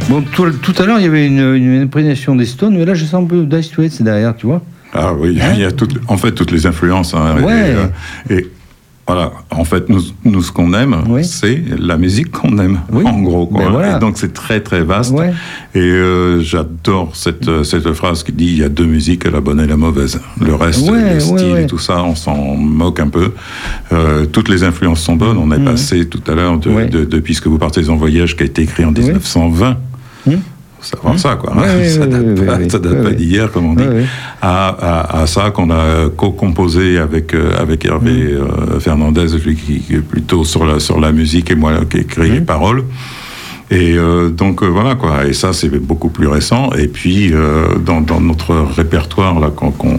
Bon, tout à l'heure, il y avait une imprégnation des Stones, mais là, je sens un peu Dire Straits derrière, tu vois. Ah oui, il y a en fait toutes les influences. Hein, ouais. Et voilà, en fait, nous ce qu'on aime, c'est la musique qu'on aime, en gros. Quoi. Voilà. Et donc c'est très très vaste. Ouais. Et j'adore cette phrase qui dit il y a deux musiques, la bonne et la mauvaise. Le reste, les styles et tout ça, on s'en moque un peu. Toutes les influences sont bonnes. On est passé tout à l'heure de Puisque vous partez en voyage, qui a été écrit en 1920. Savoir ça, quoi. Ça date pas d'hier, comme on dit. À ça qu'on a co-composé avec Hervé Fernandez, lui qui est plutôt sur la musique et moi qui écrit les paroles. Et donc voilà, quoi. Et ça, c'est beaucoup plus récent. Et puis dans notre répertoire là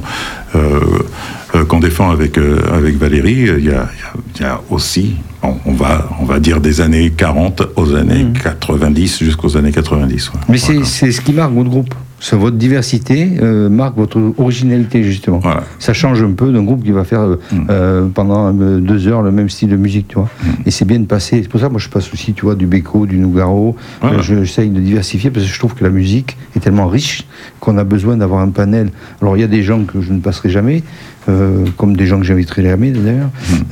qu'on défend avec Valérie, il y a aussi, on va dire des années 40 aux années 90 jusqu'aux années 90. Ouais. Mais c'est ce qui marque votre groupe. C'est votre diversité marque votre originalité, justement. Voilà. Ça change un peu d'un groupe qui va faire pendant 2 heures le même style de musique, tu vois. Et c'est bien de passer. C'est pour ça que moi je passe aussi, tu vois, du Beko, du Nougaro. Voilà. J'essaye de diversifier parce que je trouve que la musique est tellement riche qu'on a besoin d'avoir un panel. Alors il y a des gens que je ne passerai jamais, comme des gens que j'inviterai jamais d'ailleurs.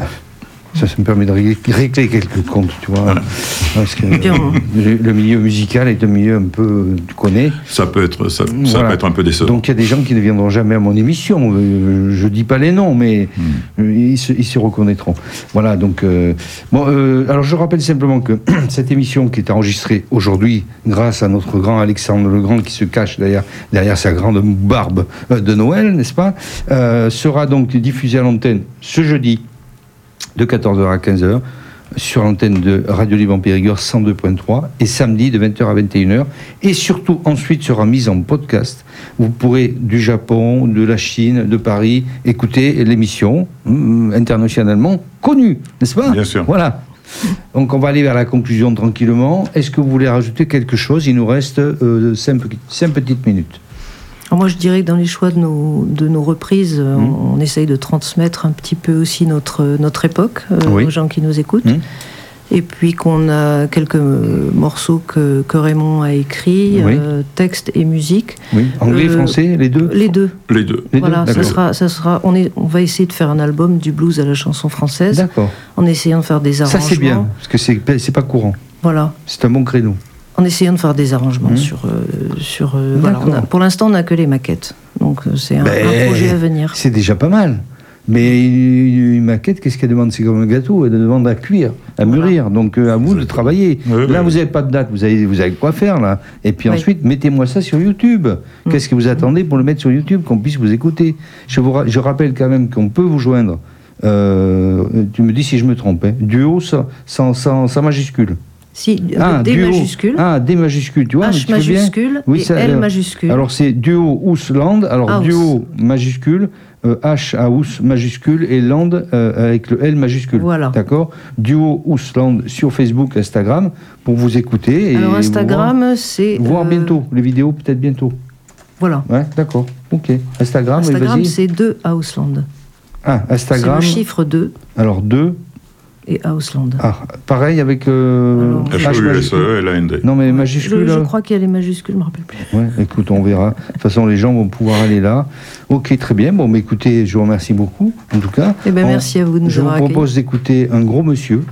Ça me permet de régler quelques comptes, tu vois. Voilà. Parce que le milieu musical est un milieu un peu, tu connais. Ça peut être un peu décevant. Donc il y a des gens qui ne viendront jamais à mon émission. Je dis pas les noms, mais ils se reconnaîtront. Voilà. Donc alors je rappelle simplement que cette émission qui est enregistrée aujourd'hui, grâce à notre grand Alexandre Legrand qui se cache derrière sa grande barbe de Noël, n'est-ce pas, sera donc diffusée à l'antenne ce jeudi, de 14h à 15h, sur l'antenne de Radio Libre en Périgord 102.3, et samedi de 20h à 21h, et surtout ensuite sera mise en podcast. Vous pourrez du Japon, de la Chine, de Paris, écouter l'émission internationalement connue, n'est-ce pas ? Bien sûr. Voilà. Donc on va aller vers la conclusion tranquillement. Est-ce que vous voulez rajouter quelque chose ? Il nous reste 5 petites minutes. Alors moi, je dirais que dans les choix de nos reprises, on essaye de transmettre un petit peu aussi notre époque aux gens qui nous écoutent. Et puis qu'on a quelques morceaux que Raymond a écrits, texte et musique. Oui. Anglais, français, les deux ? Les deux. Voilà, ça sera. On va essayer de faire un album du blues à la chanson française. D'accord. En essayant de faire des arrangements. Ça c'est bien, parce que c'est pas courant. Voilà. C'est un bon créneau. En essayant de faire des arrangements sur voilà, pour l'instant, on n'a que les maquettes. Donc, c'est un projet à venir. C'est déjà pas mal. Mais une maquette, qu'est-ce qu'elle demande ? C'est comme un gâteau, elle demande à cuire, à mûrir. Donc, à vous de travailler. Là, vous n'avez pas de date, vous avez quoi faire, là. Et puis ensuite, mettez-moi ça sur YouTube. Qu'est-ce que vous attendez pour le mettre sur YouTube, qu'on puisse vous écouter ? Je rappelle quand même qu'on peut vous joindre. Tu me dis si je me trompe. Duo sans majuscule. Si, D majuscule. D majuscule, tu vois. H majuscule et L majuscule. Alors c'est duo Ousland, alors House. Duo majuscule, H à Ous majuscule et Land avec le L majuscule. Voilà. D'accord ? Duo Ousland sur Facebook, Instagram, pour vous écouter. Et alors Instagram, c'est... Voir bientôt, les vidéos peut-être bientôt. Voilà. Ouais, d'accord, ok. Instagram, c'est 2 Houseland. Ah, Instagram. C'est le chiffre 2. Alors 2... Et Houseland. Ah, pareil avec H-U-S-E et l'A-N-D. Non, mais majuscule. Je crois qu'il y a les majuscules, je ne me rappelle plus. Ouais, écoute, on verra. De toute façon, les gens vont pouvoir aller là. Ok, très bien. Bon, mais écoutez, je vous remercie beaucoup, en tout cas. Eh bien, merci à vous de nous avoir accueillis. Je vous propose d'écouter un gros monsieur,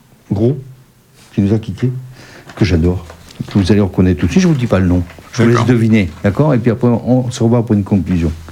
qui nous a quittés, que j'adore, que vous allez reconnaître tout de suite. Je ne vous dis pas le nom. Je vous laisse deviner, d'accord ? Et puis après, on se revoit pour une conclusion.